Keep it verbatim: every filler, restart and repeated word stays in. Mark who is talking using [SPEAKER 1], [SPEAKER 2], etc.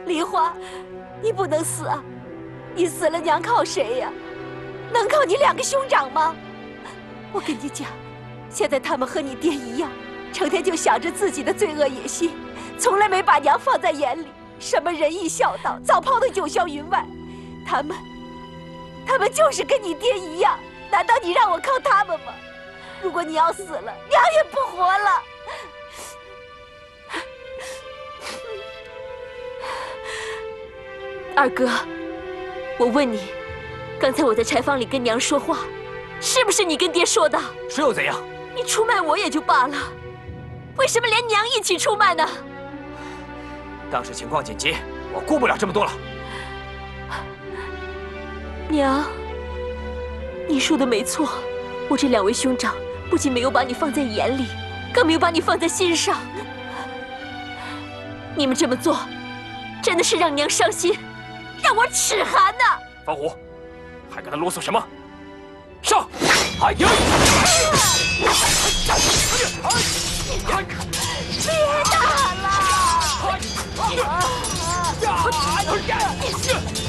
[SPEAKER 1] 梨花，你不能死啊！你死了，娘靠谁呀？能靠你两个兄长吗？我跟你讲，现在他们和你爹一样，成天就想着自己的罪恶野心，从来没把娘放在眼里。什么仁义孝道，早抛到九霄云外。他们，他们就是跟你爹一样。难道你让我靠他们吗？如果你要死了，娘也不活了。
[SPEAKER 2] 二哥，我问你，刚才我在柴房里跟娘说话，是不是你跟爹说的？
[SPEAKER 3] 是又怎样？
[SPEAKER 2] 你出卖我也就罢了，为什么连娘一起出卖呢？
[SPEAKER 3] 当时情况紧急，我顾不了这么多了。
[SPEAKER 2] 娘，你说的没错，我这两位兄长不仅没有把你放在眼里，更没有把你放在心上。你们这么做，真的是让娘伤心，让我齿寒呐！
[SPEAKER 3] 方虎，还跟他啰嗦什么？上！哎呀！